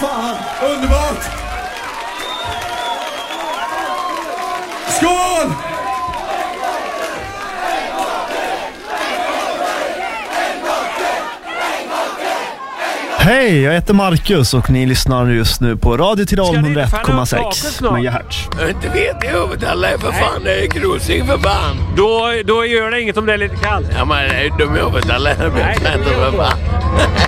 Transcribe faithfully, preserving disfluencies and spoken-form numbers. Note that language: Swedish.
fan, underbart! Skål! Hej, jag heter Marcus och ni lyssnar just nu på Radio Tirol hundra ett komma sex megahertz. Inte vet i huvudet alla är för fan, det är grusig för fan. Då, då gör det inget om det är lite kallt. Ja men det är dum i huvudet alla är för fan.